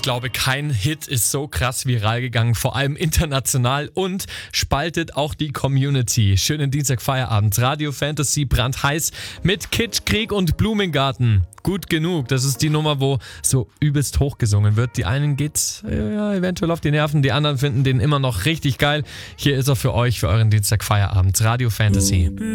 glaube, kein Hit ist so krass viral gegangen, vor allem international, und spaltet auch die Community. Schönen Dienstag-Feierabend. Radio Fantasy brandheiß mit Kitsch, Krieg und Blumengarten. Gut genug. Das ist die Nummer, wo so übelst hochgesungen wird. Die einen geht's eventuell auf die Nerven, die anderen finden den immer noch richtig geil. Hier ist er für euch, für euren Dienstag-Feierabend. Radio Fantasy.